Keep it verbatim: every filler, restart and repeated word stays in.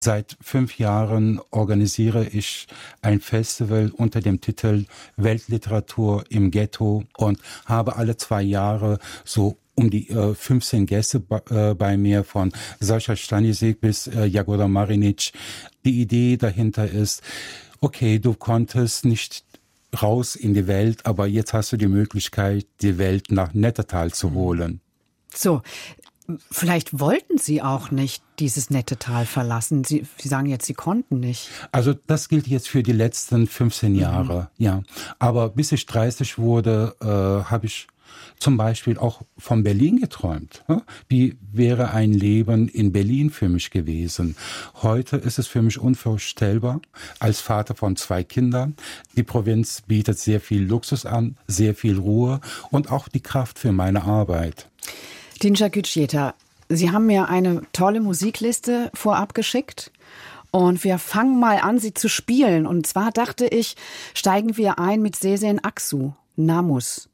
Seit fünf Jahren organisiere ich ein Festival unter dem Titel Weltliteratur im Ghetto und habe alle zwei Jahre so um die äh, fünfzehn Gäste bei, äh, bei mir, von Sascha Stanisek bis äh, Jagoda Marinic. Die Idee dahinter ist, okay, du konntest nicht raus in die Welt, aber jetzt hast du die Möglichkeit, die Welt nach Nettetal zu holen. So, vielleicht wollten Sie auch nicht dieses Nettetal verlassen. Sie, Sie sagen jetzt, Sie konnten nicht. Also das gilt jetzt für die letzten fünfzehn Jahre, mhm. ja. Aber bis ich dreißig wurde, äh, habe ich zum Beispiel auch von Berlin geträumt. Wie wäre ein Leben in Berlin für mich gewesen? Heute ist es für mich unvorstellbar, als Vater von zwei Kindern. Die Provinz bietet sehr viel Luxus an, sehr viel Ruhe und auch die Kraft für meine Arbeit. Dinja Gütscheta, Sie haben mir eine tolle Musikliste vorab geschickt. Und wir fangen mal an, sie zu spielen. Und zwar dachte ich, steigen wir ein mit Sezen Aksu, Namus.